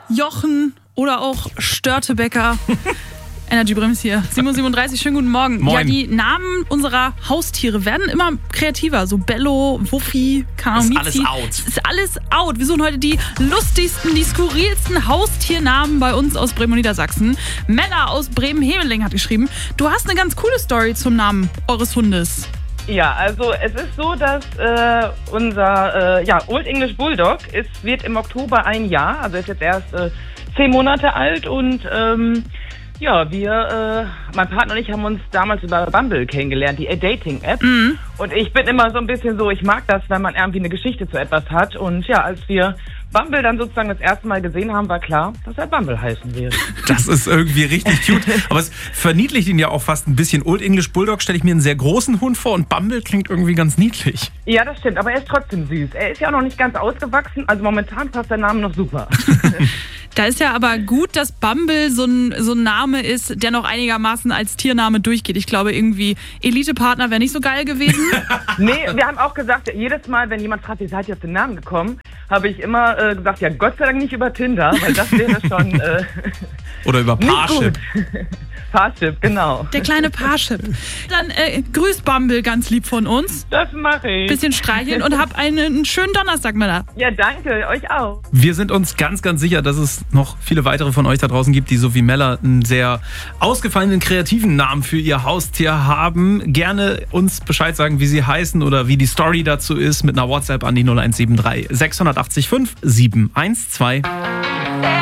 Jochen oder auch Störtebecker. Energy Brems hier. 7:37 schönen guten Morgen. Moin. Ja, die Namen unserer Haustiere werden immer kreativer. So Bello, Wuffi, Mizi. Ist alles out. Es ist alles out. Wir suchen heute die lustigsten, die skurrilsten Haustiernamen bei uns aus Bremen und Niedersachsen. Mella aus Bremen-Hemeling hat geschrieben, du hast eine ganz coole Story zum Namen eures Hundes. Ja, also es ist so, dass unser Old English Bulldog wird im Oktober 1 Jahr, also ist jetzt erst 10 Monate alt und mein Partner und ich haben uns damals über Bumble kennengelernt, die Dating-App. Mhm. Und ich bin immer so ein bisschen so, ich mag das, wenn man irgendwie eine Geschichte zu etwas hat. Und ja, als wir Bumble dann sozusagen das erste Mal gesehen haben, war klar, dass er Bumble heißen wird. Das ist irgendwie richtig cute. Aber es verniedlicht ihn ja auch fast ein bisschen. Old English Bulldog stelle ich mir einen sehr großen Hund vor und Bumble klingt irgendwie ganz niedlich. Ja, das stimmt, aber er ist trotzdem süß. Er ist ja auch noch nicht ganz ausgewachsen, also momentan passt der Name noch super. Da ist ja aber gut, dass Bumble so ein Name ist, der noch einigermaßen als Tiername durchgeht. Ich glaube, irgendwie Elite-Partner wäre nicht so geil gewesen. Nee, wir haben auch gesagt, jedes Mal, wenn jemand fragt, wie seid ihr auf den Namen gekommen, habe ich immer gesagt, ja, Gott sei Dank nicht über Tinder, weil das wäre schon Oder über nicht Parship. gut. Parship, genau. Der kleine Parship. Dann grüß Bumble ganz lieb von uns. Das mache ich. Bisschen streicheln und hab einen schönen Donnerstag, Männer. Ja, danke, euch auch. Wir sind uns ganz, ganz sicher, dass es noch viele weitere von euch da draußen gibt, die so wie Mella einen sehr ausgefallenen, kreativen Namen für ihr Haustier haben. Gerne uns Bescheid sagen, wie sie heißen oder wie die Story dazu ist, mit einer WhatsApp an die 0173 680 5 712.